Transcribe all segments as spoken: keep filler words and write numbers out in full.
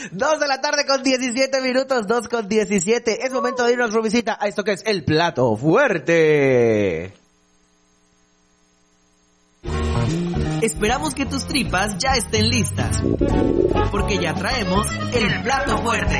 Dos de la tarde con diecisiete minutos, dos con diecisiete. Es momento de irnos, Rubicita, a esto que es el plato fuerte. Esperamos que tus tripas ya estén listas, porque ya traemos el plato fuerte.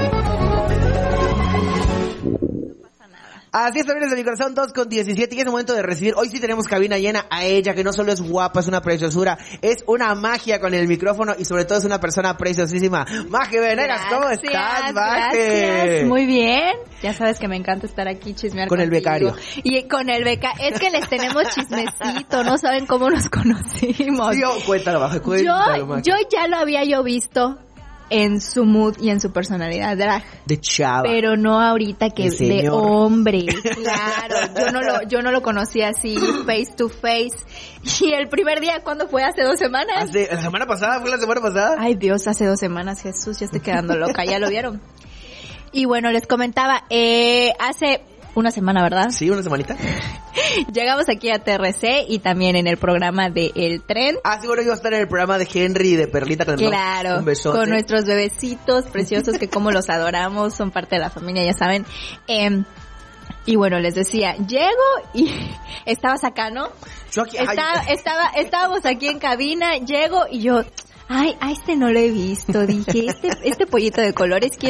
Así es, familias de mi corazón, dos con diecisiete, y es el momento de recibir, hoy sí tenemos cabina llena a ella, que no solo es guapa, es una preciosura, es una magia con el micrófono, y sobre todo es una persona preciosísima. Maje Venegas, ¿cómo estás, Maje? Gracias, muy bien. Ya sabes que me encanta estar aquí chismear con contigo. el becario. Y con el becario, es que les tenemos chismecito, no saben cómo nos conocimos. Sí, oh, cuéntalo, Maje, cuéntalo, yo, Maje. yo ya lo había yo visto en su mood y en su personalidad drag. De chava. Pero no ahorita que de, de hombre. Claro, yo no lo yo no lo conocí así face to face. Y el primer día, ¿cuándo fue? ¿Hace dos semanas? Hace, la semana pasada, fue la semana pasada. Ay, Dios, hace dos semanas, Jesús, ya estoy quedando loca, ¿ya lo vieron? Y bueno, les comentaba, eh, hace una semana, ¿verdad? Sí, una semanita. Llegamos aquí a T R C y también en el programa de El Tren. Ah, sí, bueno, iba a estar en el programa de Henry y de Perlita. Claro, un besote. Con nuestros bebecitos preciosos que como los adoramos, son parte de la familia, ya saben. Eh, y bueno, les decía, llego y estabas acá, ¿no? Yo aquí, estaba, estaba, estábamos aquí en cabina, llego y yo, ay, a este no lo he visto, dije, este, este pollito de colores, ¿quién